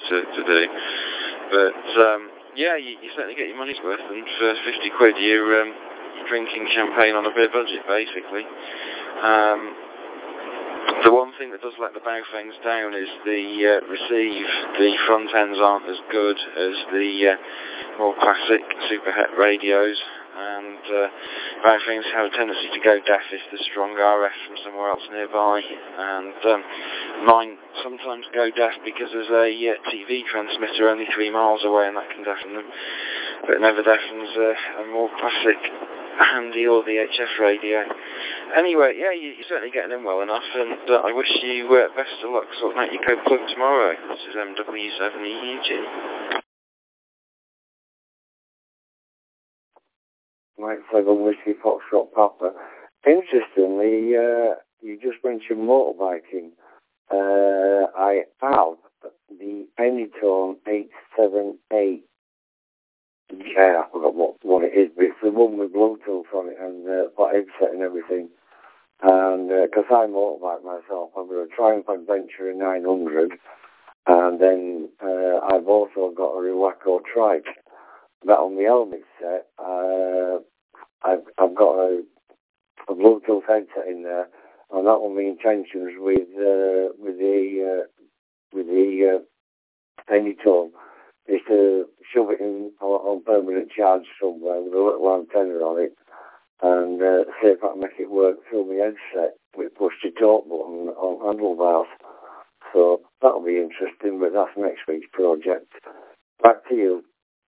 to do. But yeah, you certainly get your money's worth, and for 50 quid you're drinking champagne on a beer budget, basically. The one thing that does let the Baofengs down is the receive. The front ends aren't as good as the more classic super het radios, and Baofengs have a tendency to go deaf if there's strong RF from somewhere else nearby, and mine sometimes go deaf because there's a TV transmitter only 3 miles away, and that can deafen them, but it never deafens a more classic handy or the HF radio. Anyway, yeah, you're certainly getting in well enough, and I wish you best of luck sorting out your code plug tomorrow. This is MW7EUG. Mike 7 Whiskey Foxtrot Papa. Interestingly, you just mentioned motorbiking. I have the Anytone 878. Yeah, I forgot what it is, but it's the one with Bluetooth on it and got headset and everything. And because I motorbike myself, I've got a Triumph Adventure 900, and then I've also got a Riwaco Trike. That on the helmet set, I've got a Bluetooth headset in there, and that one, my intentions with the Anytone is to shove it in on permanent charge somewhere with a little antenna on it, and see if I can make it work through my headset with push-to-talk button on handlebars. So that'll be interesting, but that's next week's project. Back to you.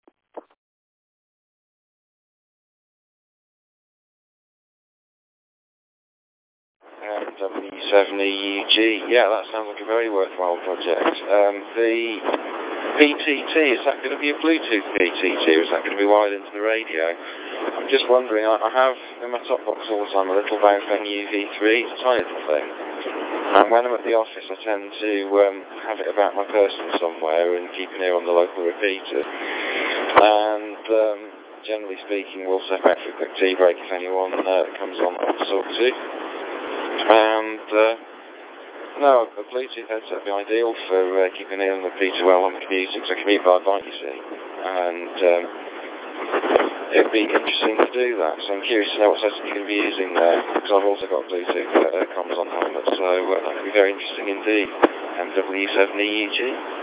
W7EUG, yeah, that sounds like a very worthwhile project. The PTT, is that going to be a Bluetooth PTT, or is that going to be wired into the radio? I'm just wondering, I have in my top box all the time a little Baofeng UV3, it's a tiny little thing, and when I'm at the office I tend to have it about my person somewhere and keep an ear on the local repeater, and generally speaking we'll step out for a quick tea break if anyone comes on to talk to. And no, a Bluetooth headset would be ideal for keeping an ear on the repeater while I'm commuting, because I commute by bike, you see, and it'd be interesting to do that. So I'm curious to know what setup you're going to be using there, because I've also got Bluetooth comms on helmet, so that would be very interesting indeed. MW7EUG.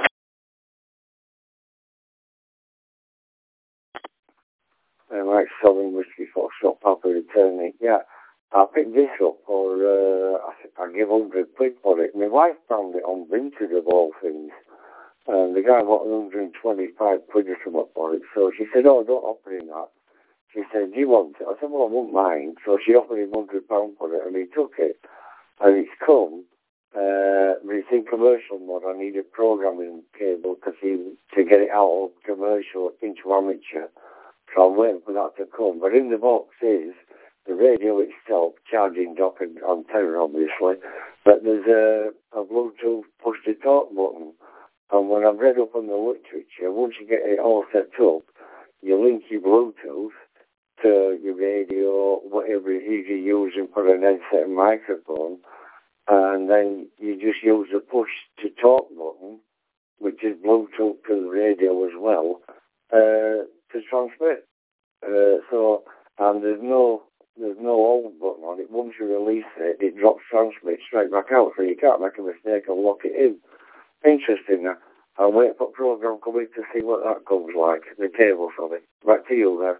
Mike 7 Whiskey Foxtrot Papa returning. Yeah, I picked this up for, I give 100 quid for it. My wife found it on Vinted of all things. And the guy got 125 quid or something for it. So she said, oh, don't offer him that. She said, do you want it? I said, well, I wouldn't mind. So she offered him £100 for it, and he took it. And it's come, but it's in commercial mode. I need a programming cable to get it out of commercial into amateur. So I'm waiting for that to come. But in the box is the radio itself, charging dock and antenna, obviously. But there's a Bluetooth push-to-talk button. And when I've read up on the literature, once you get it all set up, you link your Bluetooth to your radio, whatever it is you're using for an headset and microphone, and then you just use the push-to-talk button, which is Bluetooth to the radio as well, to transmit. And there's no hold button on it. Once you release it, it drops transmit straight back out, so you can't make a mistake and lock it in. Interesting. I'll wait for program coming to see what that comes like, the table for it. Back to you there.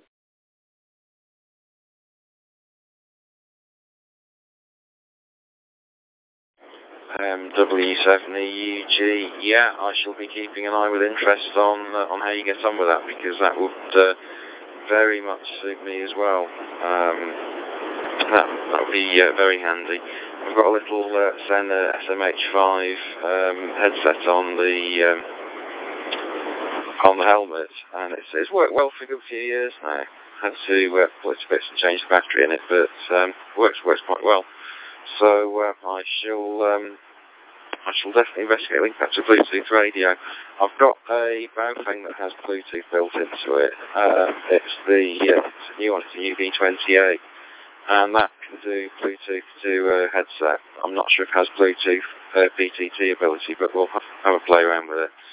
W7EUG, yeah, I shall be keeping an eye with interest on how you get on with that, because that would very much suit me as well. That would be very handy. I've got a little Sena SMH5 headset on the helmet, and it's worked well for a good few years now. Had to pull it to bits and change the battery in it, but works quite well. So I shall definitely investigate link back to Bluetooth radio. I've got a Baofeng that has Bluetooth built into it. It's a new one, it's a UV20A, and that can do Bluetooth to headset. I'm not sure if it has Bluetooth PTT ability, but we'll have a play around with it.